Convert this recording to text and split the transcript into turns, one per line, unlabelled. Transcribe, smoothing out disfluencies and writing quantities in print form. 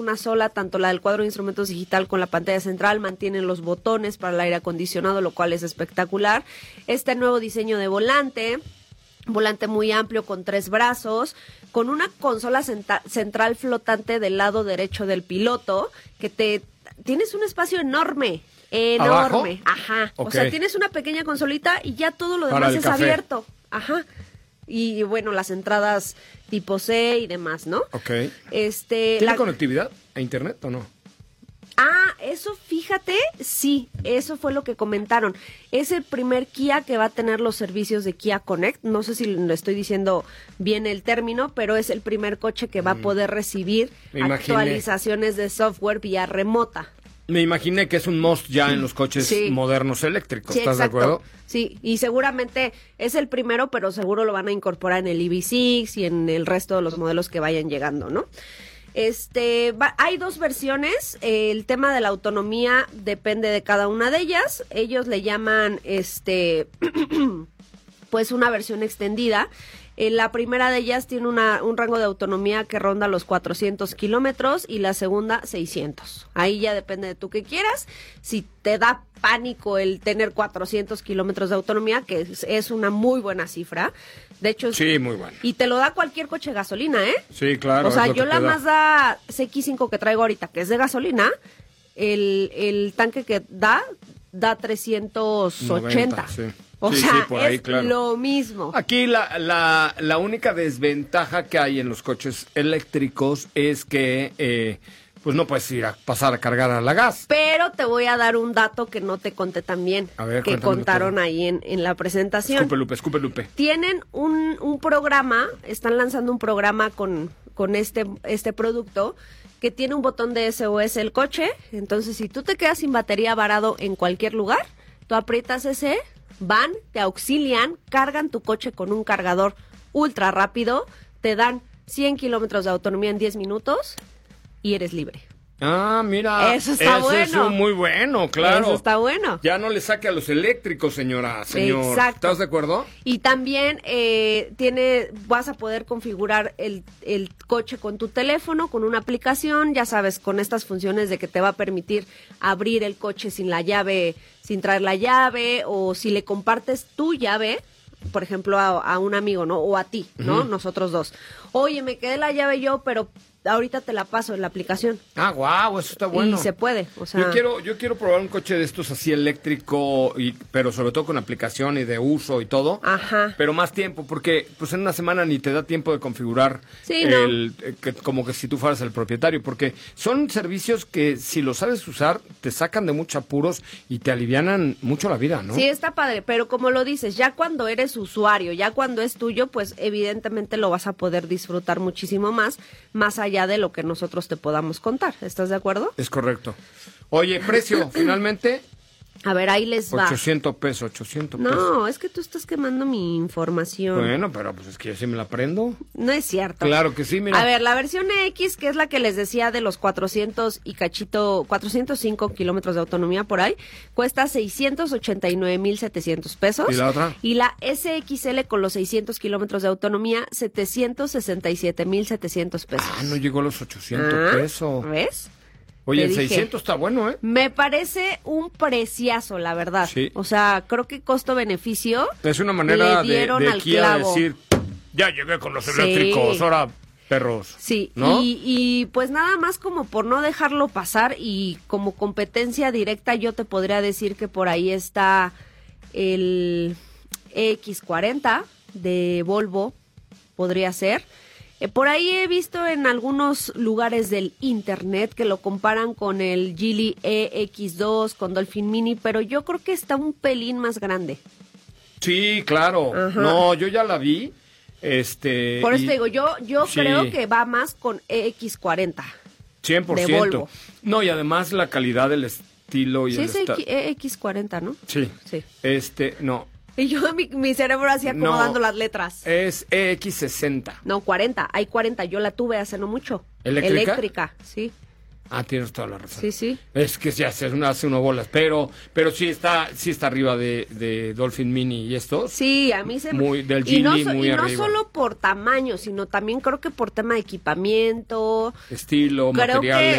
una sola, tanto la del cuadro de instrumentos digital con la pantalla central, mantienen los botones para el aire acondicionado, lo cual es espectacular. Este nuevo diseño de volante muy amplio con 3 brazos, con una consola central flotante del lado derecho del piloto, que tienes un espacio enorme.
¿Abajo?
Ajá.
Okay.
O sea, tienes una pequña consolita y ya todo lo demás es abierto. Ajá. Y bueno, las entradas tipo C y demás, ¿no?
Ok. ¿Tiene conectividad a internet o no?
Eso fíjate, sí, eso fue lo que comentaron. Es el primer Kia que va a tener los servicios de Kia Connect. No sé si lo estoy diciendo bien el término, pero es el primer coche que va a poder recibir actualizaciones de software vía remota.
Me imaginé que es un must ya en los coches modernos eléctricos, ¿estás
exacto.
de acuerdo?
Sí, y seguramente es el primero, pero seguro lo van a incorporar en el EV6 y en el resto de los modelos que vayan llegando, ¿no? Hay 2 versiones. El tema de la autonomía depende de cada una de ellas. Ellos le llaman, pues una versión extendida. La primera de ellas tiene un rango de autonomía que ronda los 400 kilómetros y la segunda 600. Ahí ya depende de tú que quieras. Si te da pánico el tener 400 kilómetros de autonomía, que es una muy buena cifra. De hecho,
sí, muy buena.
Y te lo da cualquier coche de gasolina, ¿eh?
Sí, claro.
O sea, yo la Mazda CX-5 que traigo ahorita, que es de gasolina, el tanque que da 380.
90, sí.
O sea,
por ahí,
es
claro.
lo mismo.
Aquí la única desventaja que hay en los coches eléctricos es que pues no puedes ir a pasar a cargar a la gas.
Pero te voy a dar un dato que no te conté también,
a ver,
que contaron ahí en la presentación.
Escupe Lupe.
Tienen un programa, están lanzando un programa con este producto que tiene un botón de SOS el coche. Entonces, si tú te quedas sin batería varado en cualquier lugar, tú aprietas ese, van, te auxilian, cargan tu coche con un cargador ultra rápido, te dan 100 kilómetros de autonomía en 10 minutos y eres libre.
Mira.
Eso está bueno.
Eso es muy bueno, claro.
Eso está bueno.
Ya no le saque a los eléctricos, señor.
Exacto.
¿Estás de acuerdo?
Y también vas a poder configurar el coche con tu teléfono, con una aplicación, ya sabes, con estas funciones de que te va a permitir abrir el coche sin traer la llave, o si le compartes tu llave, por ejemplo, a un amigo, ¿no? O a ti, ¿no?
Uh-huh.
Nosotros dos. Oye, me quedé la llave yo, pero ahorita te la paso en la aplicación.
Guau, eso está bueno.
Y se puede, o sea...
Yo quiero probar un coche de estos así eléctrico, pero sobre todo con aplicación y de uso y todo.
Ajá.
Pero más tiempo, porque pues en una semana ni te da tiempo de configurar como que si tú fueras el propietario, porque son servicios que si lo sabes usar, te sacan de muchos apuros y te alivianan mucho la vida, ¿no?
Sí, está padre, pero como lo dices, ya cuando eres usuario, ya cuando es tuyo, pues evidentemente lo vas a poder disfrutar muchísimo más allá de lo que nosotros te podamos contar. ¿Estás de acuerdo?
Es correcto. Oye, precio, finalmente.
A ver, ahí les va.
800 pesos.
No, es que tú estás quemando mi información.
Bueno, pero pues es que yo sí me la aprendo.
No es cierto.
Claro que sí, mira.
A ver, la versión X, que es la que les decía de los 405 kilómetros de autonomía por ahí, cuesta 689,700 pesos.
¿Y la otra?
Y la SXL con los 600 kilómetros de autonomía, 767,700 pesos.
No llegó a los 800 pesos.
¿Ves?
Oye, el 600 está bueno, ¿eh?
Me parece un preciazo, la verdad.
Sí.
O sea, creo que costo-beneficio.
Es una manera de Kia
clavo.
decir, ya llegué con los eléctricos, ahora perros.
Sí,
¿no?
y pues nada más como por no dejarlo pasar y como competencia directa, yo te podría decir que por ahí está el EX40 de Volvo, podría ser. Por ahí he visto en algunos lugares del internet que lo comparan con el Geely EX2, con Dolphin Mini, pero yo creo que está un pelín más grande.
Sí, claro. Ajá. No, yo ya la vi.
Por eso te digo, yo sí creo que va más con EX40.
100%.
De Volvo.
No, y además la calidad del estilo y
sí, es EX40, ¿no?
Sí. No.
Y yo, mi cerebro así acomodando las letras.
Es EX60.
No, 40. Hay 40. Yo la tuve hace no mucho.
¿Eléctrica?
Eléctrica, sí.
Ah, tienes toda la razón.
Sí, sí.
Es que se hace uno bolas, pero sí está arriba de Dolphin Mini y estos.
Sí, a mí se
muy del Genie, muy
y
arriba.
no solo por tamaño, sino también creo que por tema de equipamiento,
estilo,
creo
materiales.